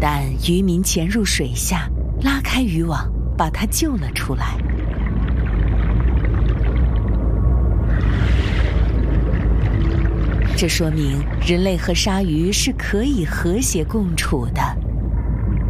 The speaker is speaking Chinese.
但渔民潜入水下，拉开渔网，把它救了出来。这说明人类和鲨鱼是可以和谐共处的。